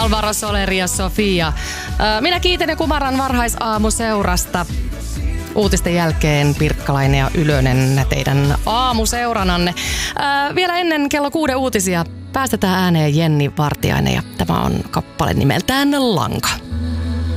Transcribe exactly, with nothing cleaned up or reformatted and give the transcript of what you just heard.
Alvaro Soleri ja Sofia. Minä kiitän ja kumaran varhaisaamuseurasta. Uutisten jälkeen Pirkkalainen ja Ylönen teidän aamuseurananne. Ää, vielä ennen kello kuuden uutisia päästetään ääneen Jenni Vartiainen ja tämä on kappale nimeltään Lanka.